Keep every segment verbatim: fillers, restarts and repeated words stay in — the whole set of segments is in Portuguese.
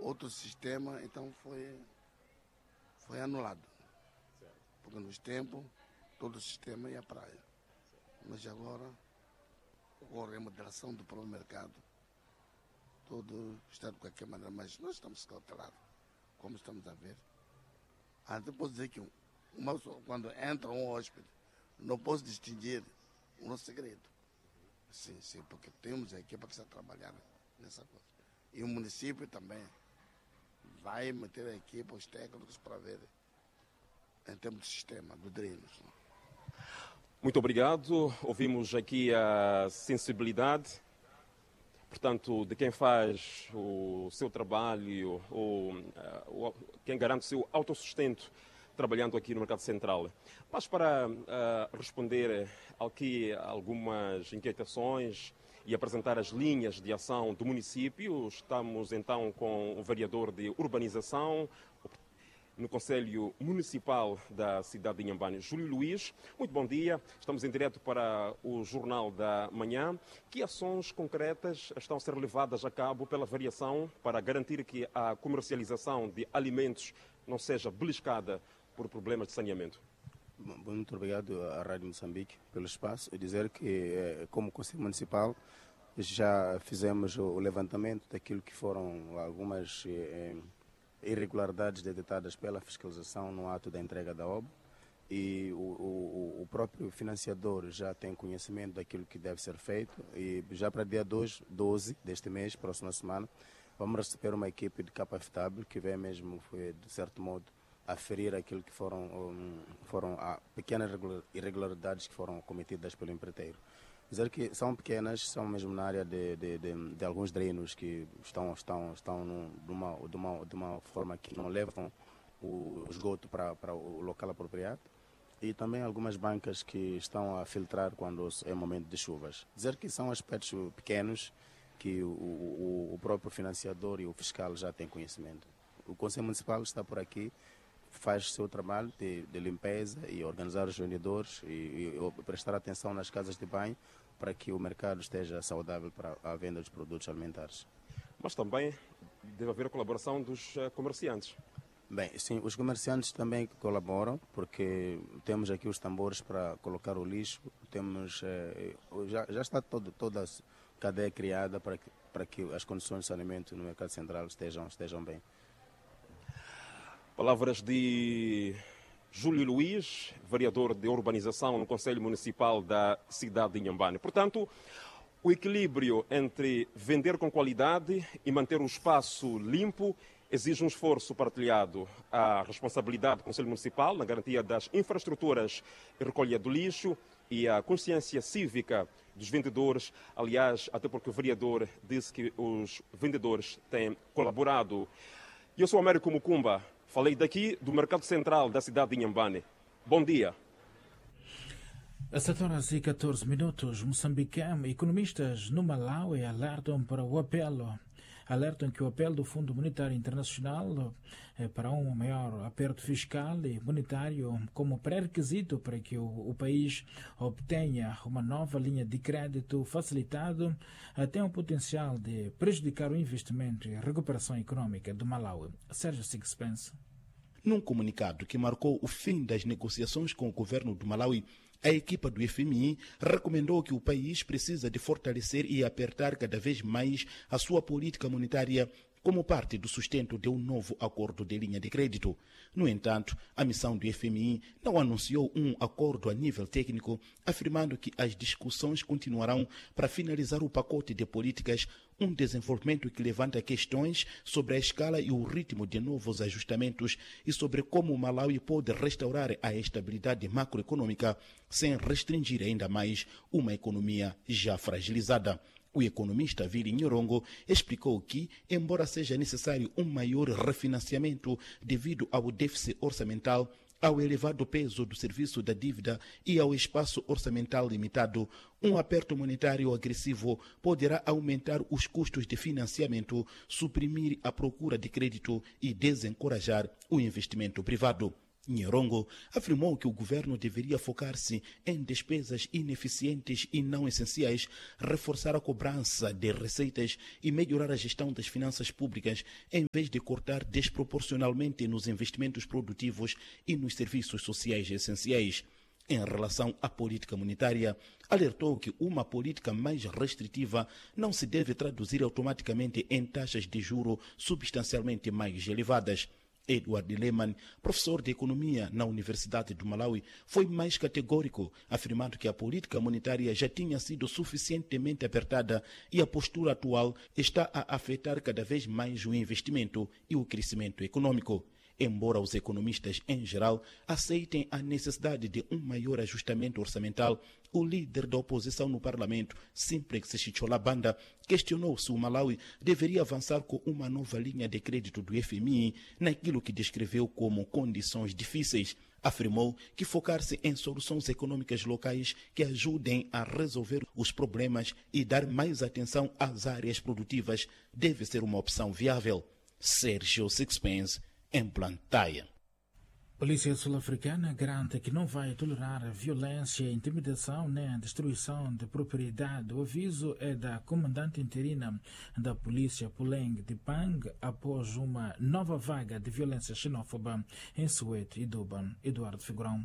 outro sistema, então foi, foi anulado. Porque nos tempos, todo o sistema ia à praia. Mas agora, com a remodelação do próprio mercado, tudo está de qualquer maneira, mas nós estamos cautelados, como estamos a ver. Até posso dizer que uma, quando entra um hóspede, não posso distinguir um segredo. Sim, sim, porque temos a equipe que está trabalhando nessa coisa. E o município também vai meter a equipe, os técnicos, para ver em termos de sistema, do drenos. Muito obrigado. Ouvimos aqui a sensibilidade, portanto, de quem faz o seu trabalho, ou, ou quem garante o seu autossustento trabalhando aqui no Mercado Central. Mas para uh, responder aqui a algumas inquietações e apresentar as linhas de ação do município, estamos então com o vereador de Urbanização no Conselho Municipal da cidade de Inhambane, Júlio Luís. Muito bom dia, estamos em direto para o Jornal da Manhã. Que ações concretas estão a ser levadas a cabo pela variação para garantir que a comercialização de alimentos não seja beliscada por problemas de saneamento? Muito obrigado à Rádio Moçambique pelo espaço e dizer que, como Conselho Municipal, já fizemos o levantamento daquilo que foram algumas eh, irregularidades detectadas pela fiscalização no ato da entrega da obra, e o, o, o próprio financiador já tem conhecimento daquilo que deve ser feito, e já para dia doze deste mês, próxima semana, vamos receber uma equipe de capa F W que vem mesmo, foi, de certo modo, aferir aquilo que foram, um, foram ah, pequenas irregularidades que foram cometidas pelo empreiteiro. Dizer que são pequenas, são mesmo na área de, de, de, de alguns drenos que estão, estão, estão num, de, uma, de, uma, de uma forma que não levam o esgoto para, para o local apropriado, e também algumas bancas que estão a filtrar quando é momento de chuvas. Dizer que são aspectos pequenos que o, o, o próprio financiador e o fiscal já têm conhecimento. O Conselho Municipal está por aqui, faz o seu trabalho de, de limpeza e organizar os vendedores e, e prestar atenção nas casas de banho para que o mercado esteja saudável para a venda dos produtos alimentares. Mas também deve haver a colaboração dos comerciantes. Bem, sim, os comerciantes também colaboram, porque temos aqui os tambores para colocar o lixo, temos, eh, já, já está todo, toda a cadeia criada para que, para que as condições de saneamento no mercado central estejam, estejam bem. Palavras de Júlio Luís, vereador de Urbanização no Conselho Municipal da cidade de Inhambane. Portanto, o equilíbrio entre vender com qualidade e manter o espaço limpo exige um esforço partilhado. A responsabilidade do Conselho Municipal na garantia das infraestruturas e recolha do lixo e a consciência cívica dos vendedores. Aliás, até porque o vereador disse que os vendedores têm colaborado. Eu sou Américo Mucumba. Falei daqui do Mercado Central da cidade de Inhambane. Bom dia. Às sete horas e catorze minutos, moçambicanos economistas no Malawi alertam para o apelo, alertam que o apelo do Fundo Monetário Internacional é para um maior aperto fiscal e monetário como pré-requisito para que o, o país obtenha uma nova linha de crédito facilitado tem o potencial de prejudicar o investimento e a recuperação econômica do Malawi. Sérgio Sixpence. Num comunicado que marcou o fim das negociações com o governo do Malawi, a equipa do F M I recomendou que o país precisa de fortalecer e apertar cada vez mais a sua política monetária como parte do sustento de um novo acordo de linha de crédito. No entanto, a missão do F M I não anunciou um acordo a nível técnico, afirmando que as discussões continuarão para finalizar o pacote de políticas, um desenvolvimento que levanta questões sobre a escala e o ritmo de novos ajustamentos e sobre como o Malawi pode restaurar a estabilidade macroeconômica sem restringir ainda mais uma economia já fragilizada. O economista Vili Nhorongo explicou que, embora seja necessário um maior refinanciamento devido ao déficit orçamental, ao elevado peso do serviço da dívida e ao espaço orçamental limitado, um aperto monetário agressivo poderá aumentar os custos de financiamento, suprimir a procura de crédito e desencorajar o investimento privado. Nherongo afirmou que o governo deveria focar-se em despesas ineficientes e não essenciais, reforçar a cobrança de receitas e melhorar a gestão das finanças públicas, em vez de cortar desproporcionalmente nos investimentos produtivos e nos serviços sociais essenciais. Em relação à política monetária, alertou que uma política mais restritiva não se deve traduzir automaticamente em taxas de juro substancialmente mais elevadas. Edward Lehmann, professor de economia na Universidade do Malawi, foi mais categórico, afirmando que a política monetária já tinha sido suficientemente apertada e a postura atual está a afetar cada vez mais o investimento e o crescimento econômico. Embora os economistas, em geral, aceitem a necessidade de um maior ajustamento orçamental, o líder da oposição no parlamento, Simplex Chicholabanda, questionou se o Malawi deveria avançar com uma nova linha de crédito do F M I naquilo que descreveu como condições difíceis. Afirmou que focar-se em soluções econômicas locais que ajudem a resolver os problemas e dar mais atenção às áreas produtivas deve ser uma opção viável. Sérgio Sixpence, em Blantyre. Polícia sul-africana garante que não vai tolerar violência, intimidação nem destruição de propriedade. O aviso é da comandante interina da polícia, Puleng Dipang, após uma nova vaga de violência xenófoba em Soweto e Durban. Eduardo Figurão.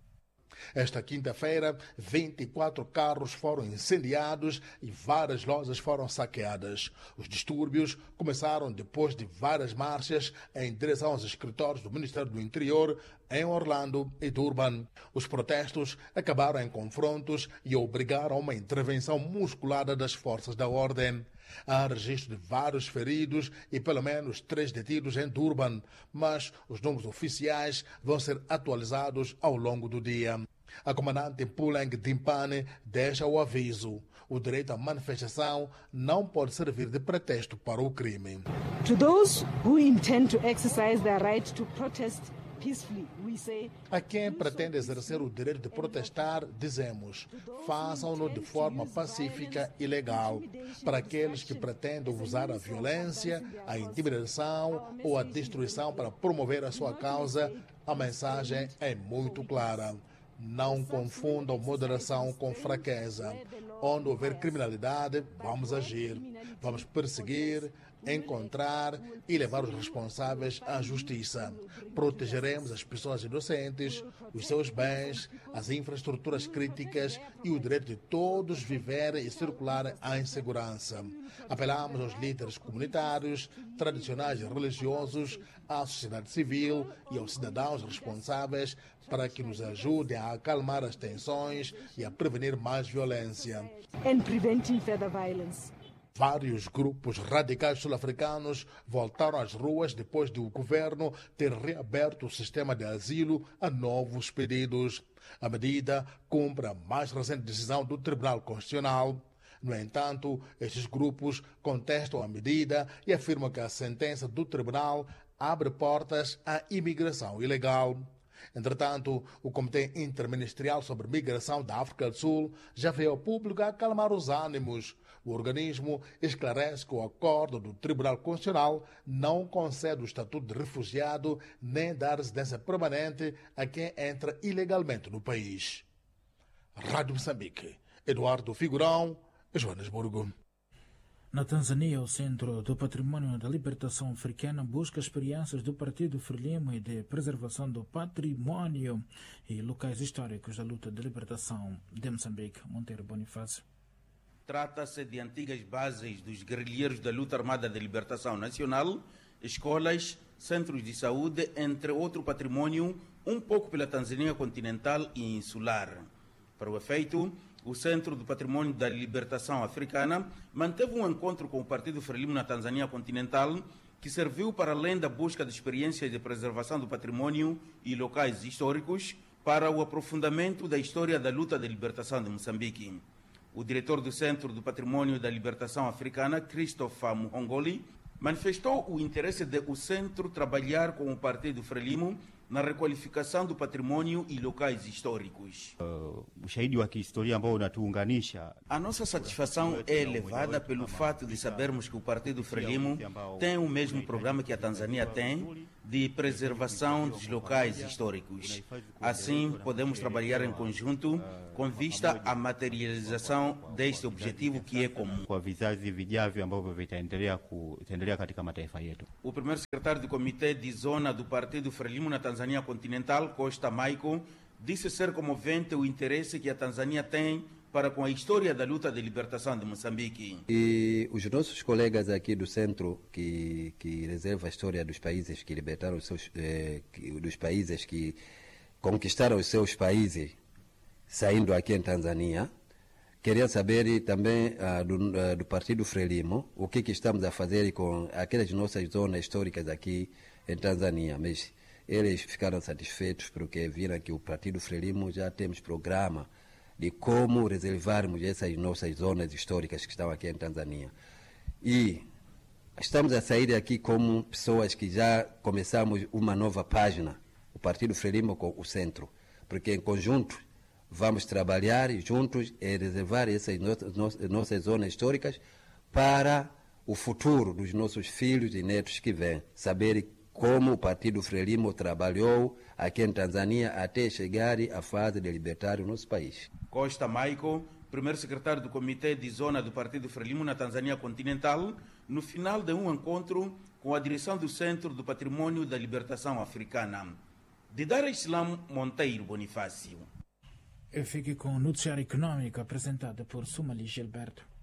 Esta quinta-feira, vinte e quatro carros foram incendiados e várias lojas foram saqueadas. Os distúrbios começaram depois de várias marchas em direção aos escritórios do Ministério do Interior em Orlando e Durban. Os protestos acabaram em confrontos e obrigaram a uma intervenção musculada das forças da ordem. Há registro de vários feridos e pelo menos três detidos em Durban, mas os números oficiais vão ser atualizados ao longo do dia. A comandante Puleng Dimpane deixa o aviso. O direito à manifestação não pode servir de pretexto para o crime. To those who intend to exercise their right to protest peacefully, we say, a quem pretende exercer o direito de protestar, dizemos, façam-no de forma pacífica e legal. Para aqueles que pretendem usar a violência, a intimidação ou a destruição para promover a sua causa, a mensagem é muito clara. Não confundam moderação com fraqueza. Onde houver criminalidade, vamos agir. Vamos perseguir, encontrar e levar os responsáveis à justiça. Protegeremos as pessoas inocentes, os seus bens, as infraestruturas críticas e o direito de todos viverem e circularem em segurança. Apelamos aos líderes comunitários, tradicionais e religiosos, à sociedade civil e aos cidadãos responsáveis para que nos ajudem a acalmar as tensões e a prevenir mais violência. and preventing further violence. Vários grupos radicais sul-africanos voltaram às ruas depois de o governo ter reaberto o sistema de asilo a novos pedidos. A medida cumpre a mais recente decisão do Tribunal Constitucional. No entanto, estes grupos contestam a medida e afirmam que a sentença do tribunal abre portas à imigração ilegal. Entretanto, o Comitê Interministerial sobre Migração da África do Sul já veio ao público a acalmar os ânimos. O organismo esclarece que o acordo do Tribunal Constitucional não concede o estatuto de refugiado nem dá residência permanente a quem entra ilegalmente no país. Rádio Moçambique, Eduardo Figurão, Joanesburgo. Na Tanzânia, o Centro do Patrimônio da Libertação Africana busca experiências do Partido Frelimo e de preservação do patrimônio e locais históricos da luta de libertação de Moçambique. Monteiro Bonifácio. Trata-se de antigas bases dos guerrilheiros da luta armada de libertação nacional, escolas, centros de saúde, entre outro patrimônio, um pouco pela Tanzânia continental e insular. Para o efeito, o Centro do Patrimônio da Libertação Africana manteve um encontro com o Partido Frelimo na Tanzânia continental, que serviu para além da busca de experiências de preservação do patrimônio e locais históricos, para o aprofundamento da história da luta de libertação de Moçambique. O diretor do Centro do Patrimônio da Libertação Africana, Christopher Muhongoli, manifestou o interesse de o centro trabalhar com o Partido Frelimo na requalificação do patrimônio e locais históricos. Ushahidi wa kihistoria ambao unatuunganisha. A nossa satisfação é elevada pelo fato de sabermos que o Partido Frelimo tem o mesmo programa que a Tanzânia tem, de preservação dos locais históricos. Assim, podemos trabalhar em conjunto com vista à materialização deste objetivo que é comum. Kwa vizazi vijavyo ambavyo vitaendelea ku- itaendelea katika mataifa yetu. O primeiro secretário do Comitê de Zona do Partido Frelimo na Tanzânia Continental, Costa Maico, disse ser comovente o interesse que a Tanzânia tem para com a história da luta de libertação de Moçambique. E os nossos colegas aqui do centro, que, que reserva a história dos países que libertaram os seus, eh, que, dos países que conquistaram os seus países, saindo aqui em Tanzânia, queria saber também ah, do, ah, do Partido Frelimo, o que, que estamos a fazer com aquelas nossas zonas históricas aqui em Tanzânia. Mas eles ficaram satisfeitos porque viram que o Partido Frelimo já temos programa de como reservarmos essas nossas zonas históricas que estão aqui em Tanzânia. E estamos a sair aqui como pessoas que já começamos uma nova página, o Partido Frelimo com o Centro, porque em conjunto vamos trabalhar juntos e reservar essas nossas, nossas zonas históricas para o futuro dos nossos filhos e netos que vêm, saber como o Partido Frelimo trabalhou aqui em Tanzânia até chegar à fase de libertar o nosso país. Costa Maico, primeiro secretário do Comitê de Zona do Partido Frelimo na Tanzânia Continental, no final de um encontro com a direção do Centro do Patrimônio da Libertação Africana. De Dar es Salaam, Monteiro Bonifácio. Eu fico com o noticiário econômico apresentado por Sumali Gilberto.